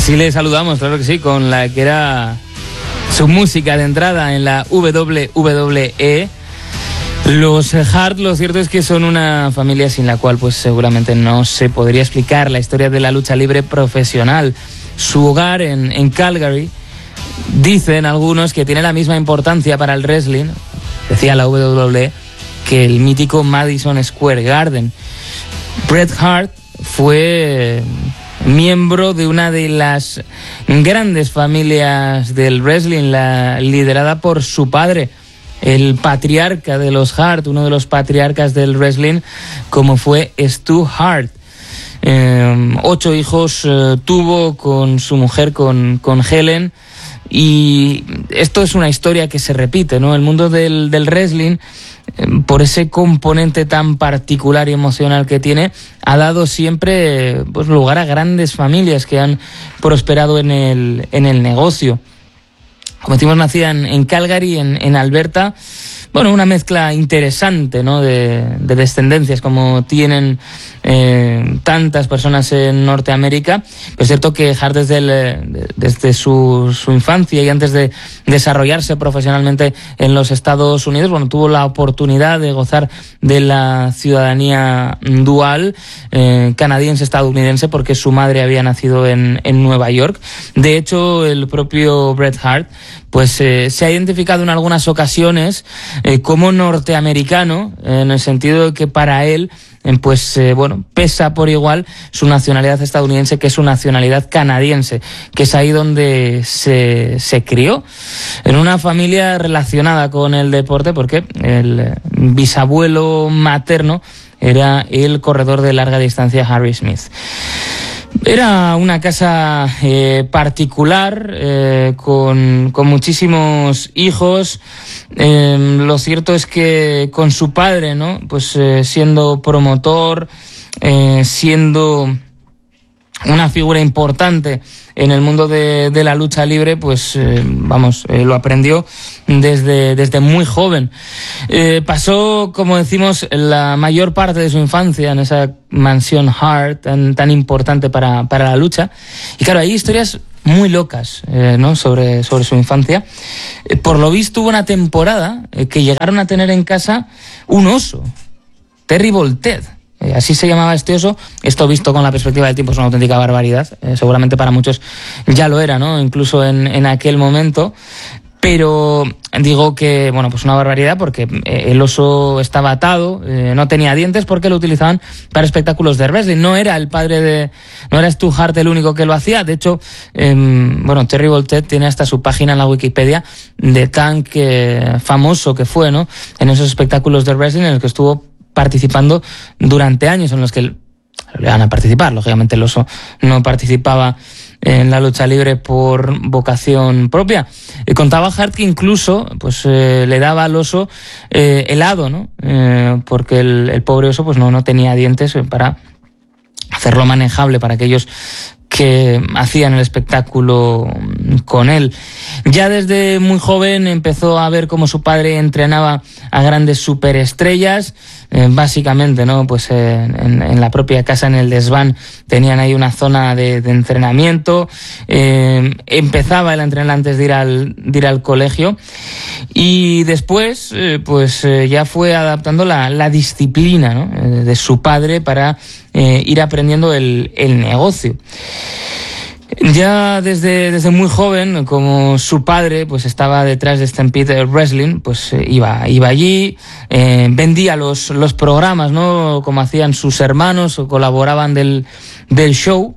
Así le saludamos, claro que sí, con la que era su música de entrada en la WWE. Los Hart, lo cierto es que son una familia sin la cual pues seguramente no se podría explicar la historia de la lucha libre profesional. Su hogar en Calgary, dicen algunos que tiene la misma importancia para el wrestling, decía la WWE, que el mítico Madison Square Garden. Bret Hart fue miembro de una de las grandes familias del wrestling, liderada por su padre, el patriarca de los Hart, uno de los patriarcas del wrestling, como fue Stu Hart. 8 hijos tuvo con su mujer, con Helen, y esto es una historia que se repite, ¿no? El mundo del wrestling, por ese componente tan particular y emocional que tiene, ha dado siempre pues lugar a grandes familias que han prosperado en el negocio. Como decimos, nacida en Calgary, en Alberta. Bueno, una mezcla interesante, ¿no?, de descendencias, como tienen tantas personas en Norteamérica. Pero es cierto que Hart desde su infancia y antes de desarrollarse profesionalmente en los Estados Unidos, bueno, tuvo la oportunidad de gozar de la ciudadanía dual canadiense-estadounidense, porque su madre había nacido en Nueva York. De hecho, el propio Bret Hart pues se ha identificado en algunas ocasiones como norteamericano, en el sentido de que para él pesa por igual su nacionalidad estadounidense que su nacionalidad canadiense, que es ahí donde se crió, en una familia relacionada con el deporte, porque el bisabuelo materno era el corredor de larga distancia Harry Smith. Era una casa particular, con muchísimos hijos. Lo cierto es que con su padre, ¿no?, pues siendo promotor, siendo una figura importante en el mundo de la lucha libre, pues lo aprendió desde muy joven. Pasó, como decimos, la mayor parte de su infancia en esa mansión Hart tan importante para la lucha. Y claro, hay historias muy locas, ¿no?, sobre su infancia. Por lo visto, hubo una temporada que llegaron a tener en casa un oso, Terrible Ted. Así se llamaba este oso. Esto, visto con la perspectiva del tiempo, es una auténtica barbaridad. Seguramente para muchos ya lo era, ¿no?, incluso en aquel momento. Pero digo que, bueno, pues una barbaridad, porque el oso estaba atado, no tenía dientes, porque lo utilizaban para espectáculos de wrestling. No era Stu Hart el único que lo hacía. De hecho, Terrible Ted tiene hasta su página en la Wikipedia de tan famoso que fue, ¿no?, en esos espectáculos de wrestling en los que estuvo participando durante años, en los que le van a participar. Lógicamente el oso no participaba en la lucha libre por vocación propia. Contaba Hart que incluso pues le daba al oso helado, ¿no? Porque el pobre oso pues no tenía dientes para hacerlo manejable para aquellos que hacían el espectáculo con él. Ya desde muy joven empezó a ver cómo su padre entrenaba a grandes superestrellas, básicamente, ¿no?, pues en la propia casa, en el desván, tenían ahí una zona de entrenamiento. Empezaba el entrenar antes de ir al colegio, y después ya fue adaptando la disciplina, ¿no?, de su padre para ir aprendiendo el negocio. Ya desde muy joven, como su padre pues estaba detrás de Stampede Wrestling, pues iba allí, vendía los programas, ¿no?, como hacían sus hermanos, o colaboraban del show.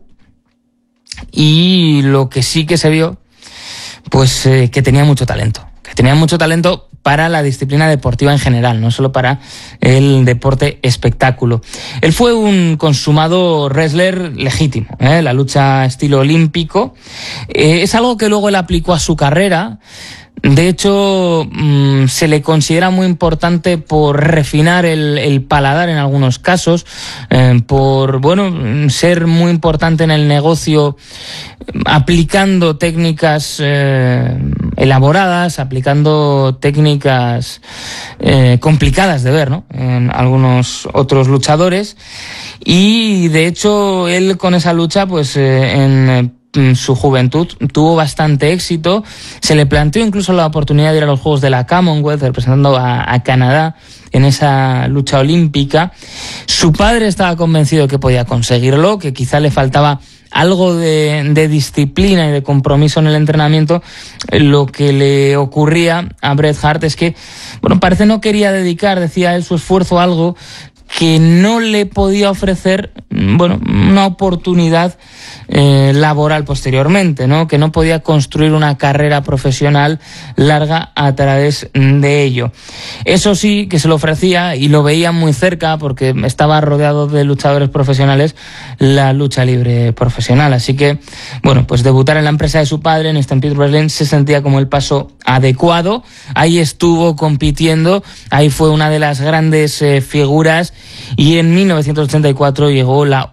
Y lo que sí que se vio, pues que tenía mucho talento para la disciplina deportiva en general, no solo para el deporte espectáculo. Él fue un consumado wrestler legítimo, la lucha estilo olímpico. Es algo que luego él aplicó a su carrera. De hecho, se le considera muy importante por refinar el paladar en algunos casos, por ser muy importante en el negocio, aplicando técnicas elaboradas, aplicando técnicas complicadas de ver, ¿no?, en algunos otros luchadores. Y de hecho él, con esa lucha, pues en su juventud tuvo bastante éxito. Se le planteó incluso la oportunidad de ir a los Juegos de la Commonwealth representando a Canadá en esa lucha olímpica. Su padre estaba convencido de que podía conseguirlo, que quizá le faltaba algo de disciplina y de compromiso en el entrenamiento. Lo que le ocurría a Bret Hart es que, bueno, parece no quería dedicar, decía él, su esfuerzo a algo que no le podía ofrecer, bueno, una oportunidad laboral posteriormente, ¿no? Que no podía construir una carrera profesional larga a través de ello. Eso sí, que se lo ofrecía y lo veía muy cerca porque estaba rodeado de luchadores profesionales, la lucha libre profesional. Así que, bueno, pues debutar en la empresa de su padre, en Stampede Wrestling, se sentía como el paso adecuado. Ahí estuvo compitiendo, ahí fue una de las grandes figuras, y en 1984 llegó la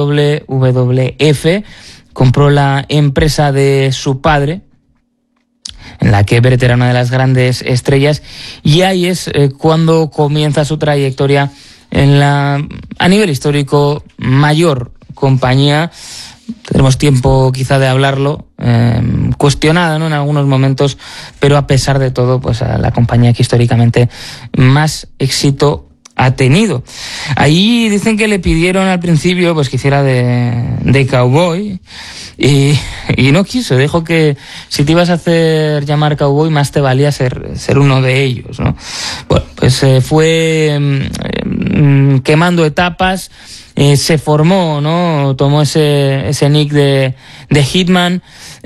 WWF, compró la empresa de su padre, en la que Bret era una de las grandes estrellas, y ahí es cuando comienza su trayectoria en la, a nivel histórico, mayor compañía. Tenemos tiempo quizá de hablarlo, cuestionada, ¿no?, en algunos momentos, pero a pesar de todo, pues a la compañía que históricamente más éxito ha tenido. Ahí dicen que le pidieron al principio pues que hiciera de cowboy y no quiso. Dijo que si te ibas a hacer llamar cowboy, más te valía ser uno de ellos, ¿no? Bueno, pues fue quemando etapas, se formó, ¿no? Tomó ese nick de Hitman.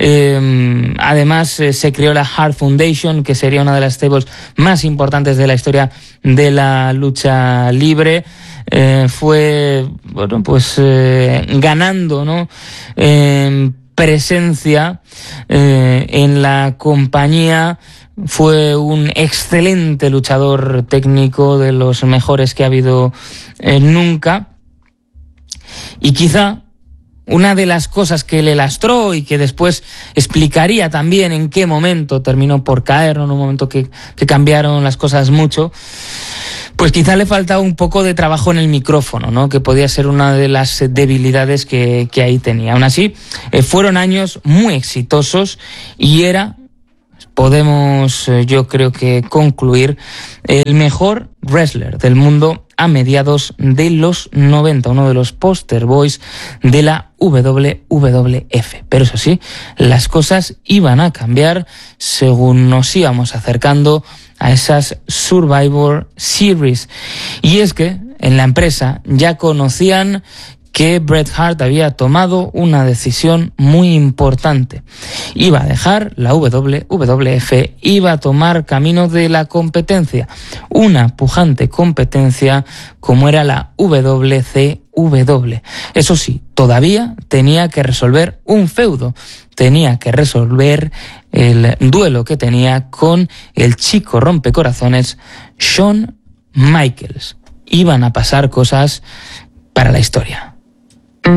Además se creó la Hart Foundation, que sería una de las stables más importantes de la historia de la lucha libre. Fue, bueno, pues ganando, ¿no?, presencia en la compañía. Fue un excelente luchador técnico, de los mejores que ha habido nunca. Y quizá una de las cosas que le lastró y que después explicaría también en qué momento terminó por caer, ¿no?, en un momento que cambiaron las cosas mucho, pues quizá le faltaba un poco de trabajo en el micrófono, ¿no?, que podía ser una de las debilidades que ahí tenía. Aún así, fueron años muy exitosos y podemos, yo creo que concluir, el mejor wrestler del mundo a mediados de los 90, uno de los poster boys de la WWF. Pero eso sí, las cosas iban a cambiar según nos íbamos acercando a esas Survivor Series. Y es que en la empresa ya conocían que Bret Hart había tomado una decisión muy importante. Iba a dejar la WWF, iba a tomar camino de la competencia, una pujante competencia como era la WCW. Eso sí, todavía tenía que resolver un feudo, tenía que resolver el duelo que tenía con el chico rompecorazones Shawn Michaels. Iban a pasar cosas para la historia.